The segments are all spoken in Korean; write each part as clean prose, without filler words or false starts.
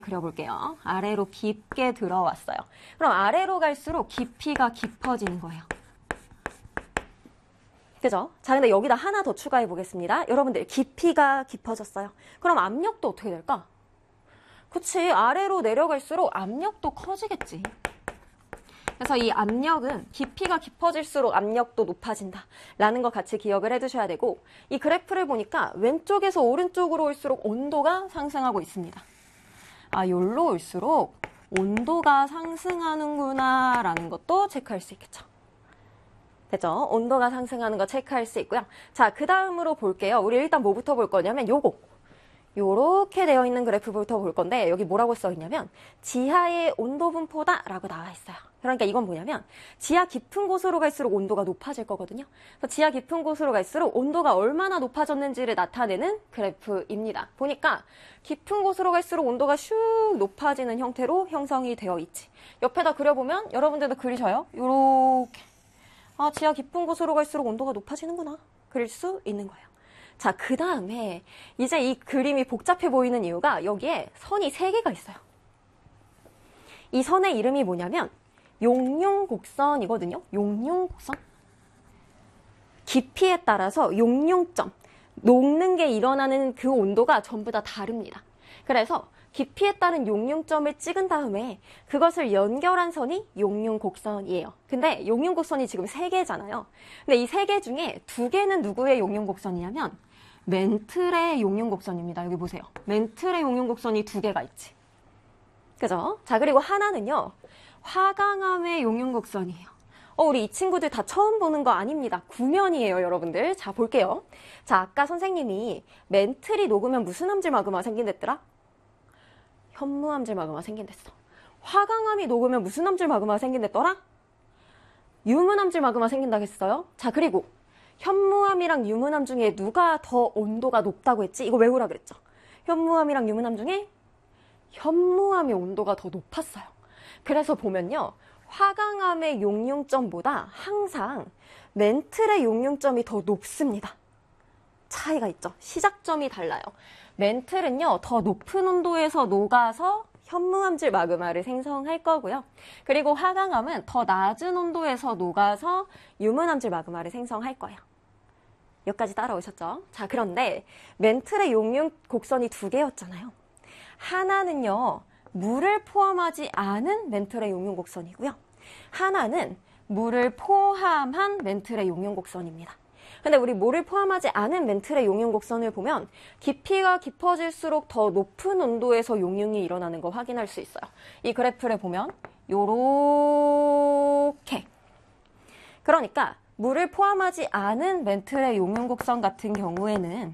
그려볼게요. 아래로 깊게 들어왔어요. 그럼 아래로 갈수록 깊이가 깊어지는 거예요. 그죠? 자, 근데 여기다 하나 더 추가해 보겠습니다. 여러분들, 깊이가 깊어졌어요. 그럼 압력도 어떻게 될까? 그치, 아래로 내려갈수록 압력도 커지겠지. 그래서 이 압력은 깊이가 깊어질수록 압력도 높아진다 라는 거 같이 기억을 해두셔야 되고, 이 그래프를 보니까 왼쪽에서 오른쪽으로 올수록 온도가 상승하고 있습니다. 아, 요로 올수록 온도가 상승하는구나 라는 것도 체크할 수 있겠죠. 됐죠? 온도가 상승하는 거 체크할 수 있고요. 자, 그 다음으로 볼게요. 우리 일단 뭐부터 볼 거냐면 요거. 요렇게 되어 있는 그래프부터 볼 건데, 여기 뭐라고 써 있냐면 지하의 온도 분포다 라고 나와 있어요. 그러니까 이건 뭐냐면 지하 깊은 곳으로 갈수록 온도가 높아질 거거든요. 그래서 지하 깊은 곳으로 갈수록 온도가 얼마나 높아졌는지를 나타내는 그래프입니다. 보니까 깊은 곳으로 갈수록 온도가 슉 높아지는 형태로 형성이 되어 있지. 옆에다 그려보면 여러분들도 그리셔요. 요렇게. 아, 지하 깊은 곳으로 갈수록 온도가 높아지는구나. 그릴 수 있는 거예요. 자, 그 다음에 이제 이 그림이 복잡해 보이는 이유가 여기에 선이 3개가 있어요. 이 선의 이름이 뭐냐면 용융곡선이거든요. 용융곡선. 깊이에 따라서 용융점, 녹는 게 일어나는 그 온도가 전부 다 다릅니다. 그래서 깊이에 따른 용융점을 찍은 다음에 그것을 연결한 선이 용융곡선이에요. 근데 용융곡선이 지금 3개잖아요. 근데 이 3개 중에 2개는 누구의 용융곡선이냐면 멘틀의 용융곡선입니다. 여기 보세요. 멘틀의 용융곡선이 2개가 있지. 그죠? 자, 그리고 하나는요. 화강암의 용융곡선이에요. 우리 이 친구들 다 처음 보는 거 아닙니다. 구면이에요, 여러분들. 자, 볼게요. 자, 아까 선생님이 멘틀이 녹으면 무슨 함질 마그마 생긴댔더라? 현무암질 마그마 생긴댔어. 화강암이 녹으면 무슨 함질 마그마 생긴댔더라? 유문함질 마그마 생긴다고 했어요. 자, 그리고 현무암이랑 유문암 중에 누가 더 온도가 높다고 했지? 이거 외우라 그랬죠. 현무암이랑 유문암 중에 현무암의 온도가 더 높았어요. 그래서 보면요. 화강암의 용융점보다 항상 멘틀의 용융점이 더 높습니다. 차이가 있죠. 시작점이 달라요. 멘틀은요. 더 높은 온도에서 녹아서 현무암질 마그마를 생성할 거고요. 그리고 화강암은 더 낮은 온도에서 녹아서 유문암질 마그마를 생성할 거예요. 여기까지 따라오셨죠? 자, 그런데 멘틀의 용융 곡선이 2개였잖아요. 하나는요. 물을 포함하지 않은 멘틀의 용융 곡선이고요. 하나는 물을 포함한 멘틀의 용융 곡선입니다. 근데 우리 물을 포함하지 않은 멘틀의 용융 곡선을 보면 깊이가 깊어질수록 더 높은 온도에서 용융이 일어나는 거 확인할 수 있어요. 이 그래프를 보면 요렇게. 그러니까 물을 포함하지 않은 멘틀의 용융 곡선 같은 경우에는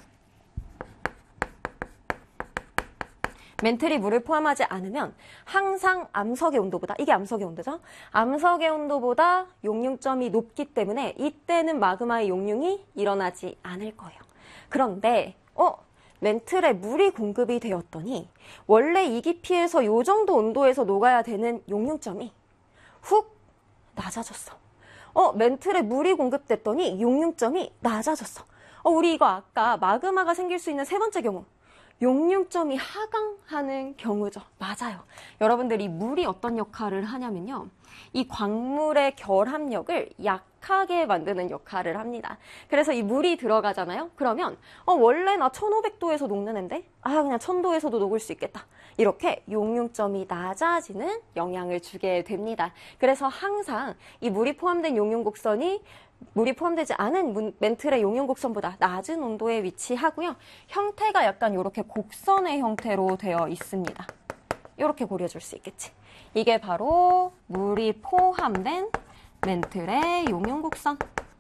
멘틀이 물을 포함하지 않으면 항상 암석의 온도보다, 이게 암석의 온도죠? 암석의 온도보다 용융점이 높기 때문에 이때는 마그마의 용융이 일어나지 않을 거예요. 그런데 멘틀에 물이 공급이 되었더니 원래 이 깊이에서 요 정도 온도에서 녹아야 되는 용융점이 훅 낮아졌어. 멘틀에 물이 공급됐더니 용융점이 낮아졌어. 우리 이거 아까 마그마가 생길 수 있는 3번째 경우. 용융점이 하강하는 경우죠. 맞아요. 여러분들이 물이 어떤 역할을 하냐면요. 이 광물의 결합력을 약하게 만드는 역할을 합니다. 그래서 이 물이 들어가잖아요. 그러면 원래 나 1500도에서 녹는 앤데 그냥 1000도에서도 녹을 수 있겠다. 이렇게 용융점이 낮아지는 영향을 주게 됩니다. 그래서 항상 이 물이 포함된 용융곡선이 물이 포함되지 않은 멘틀의 용융곡선보다 낮은 온도에 위치하고요. 형태가 약간 이렇게 곡선의 형태로 되어 있습니다. 이렇게 그려줄 수 있겠지. 이게 바로 물이 포함된 멘틀의 용융곡선.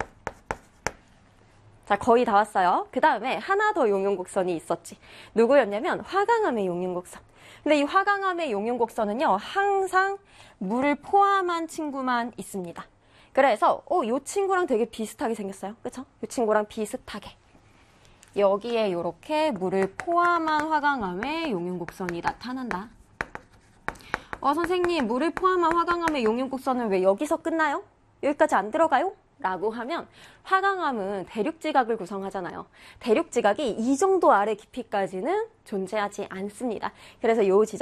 자, 거의 다 왔어요. 그 다음에 하나 더 용융곡선이 있었지. 누구였냐면 화강암의 용융곡선. 근데 이 화강암의 용융곡선은요. 항상 물을 포함한 친구만 있습니다. 그래서 이 친구랑 되게 비슷하게 생겼어요. 그쵸? 이 친구랑 비슷하게. 여기에 이렇게 물을 포함한 화강암의 용융곡선이 나타난다. 선생님, 물을 포함한 화강암의 용융곡선은 왜 여기서 끝나요? 여기까지 안 들어가요? 라고 하면 화강암은 대륙지각을 구성하잖아요. 대륙지각이 이 정도 아래 깊이까지는 존재하지 않습니다. 그래서 이 지점